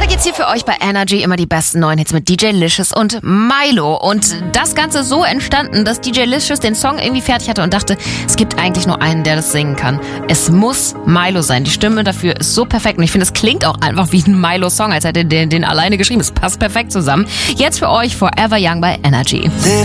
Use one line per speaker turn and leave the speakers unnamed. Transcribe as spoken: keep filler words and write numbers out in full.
geht's hier für euch bei Energy immer die besten neuen Hits mit D J Licious und Milo. Und das Ganze so entstanden, dass D J Licious den Song irgendwie fertig hatte und dachte, es gibt eigentlich nur einen, der das singen kann. Es muss Milo sein. Die Stimme dafür ist so perfekt und ich finde, es klingt auch einfach wie ein Milo-Song, als hätte er den, den alleine geschrieben. Es passt perfekt zusammen. Jetzt für euch Forever Young bei Energy.